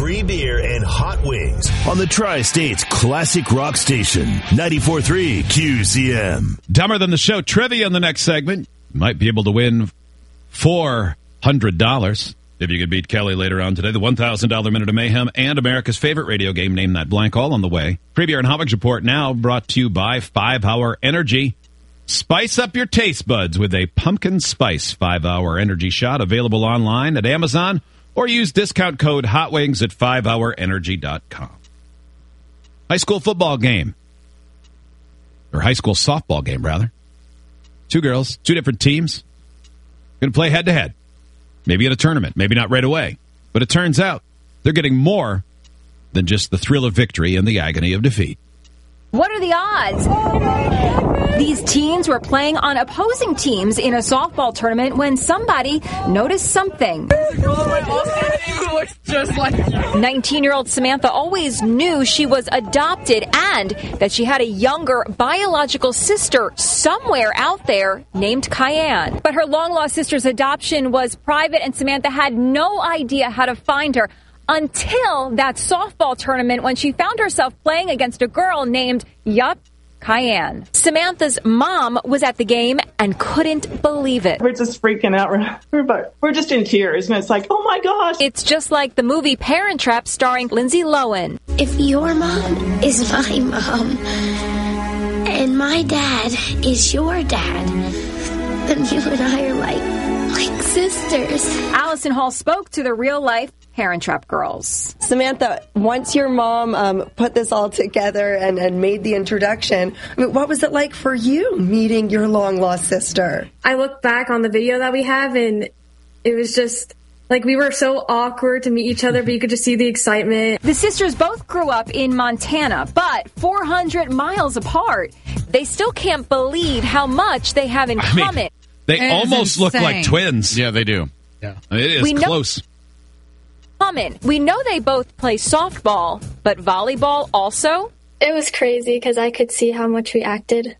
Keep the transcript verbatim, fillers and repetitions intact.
free beer, and hot wings on the Tri-State's classic rock station, ninety-four point three Q C M. Dumber Than the Show trivia in the next segment. You might be able to win four hundred dollars if you could beat Kelly later on today. The one thousand dollars Minute of Mayhem and America's favorite radio game, Name That Blank, all on the way. Free beer and hot wings report now brought to you by five hour Energy. Spice up your taste buds with a pumpkin spice five hour energy shot, available online at Amazon, or use discount code HOTWINGS at five hour energy dot com. High school football game. Or high school softball game, rather. Two girls, two different teams. Going to play head-to-head. Maybe at a tournament. Maybe not right away. But it turns out they're getting more than just the thrill of victory and the agony of defeat. What are the odds? These teens were playing on opposing teams in a softball tournament when somebody noticed something. nineteen-year-old Samantha always knew she was adopted and that she had a younger biological sister somewhere out there named Cayenne. But her long-lost sister's adoption was private, and Samantha had no idea how to find her until that softball tournament when she found herself playing against a girl named, yup, Cayenne. Samantha's mom was at the game and couldn't believe it. We're just freaking out. We're, we're just in tears, and it's like, oh my gosh. It's just like the movie Parent Trap starring Lindsay Lohan. If your mom is my mom and my dad is your dad, then you and I are like, like sisters. Allison Hall spoke to the real-life Parent Trap girls. Samantha, once your mom um, put this all together and, and made the introduction, I mean, what was it like for you meeting your long-lost sister? I look back on the video that we have, and it was just like we were so awkward to meet each other, but you could just see the excitement. The sisters both grew up in Montana, but four hundred miles apart. They still can't believe how much they have in I common. Mean, they it almost look like twins. Yeah, they do. Yeah, it is we know- close. Common. We know they both play softball, but volleyball also? It was crazy because I could see how much we acted.